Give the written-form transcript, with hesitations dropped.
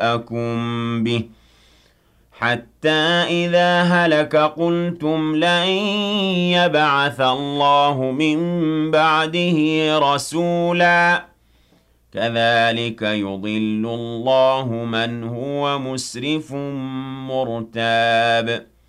نَبَّأَكُم بِهِ حَتَّى إِذَا هَلَكَ قُلْتُمْ لَن يَبْعَثَ اللَّهُ مِن بَعْدِهِ رَسُولًا كَذَلِكَ يُضِلُّ اللَّهُ مَنْ هُوَ مُسْرِفٌ مُرْتَابٌ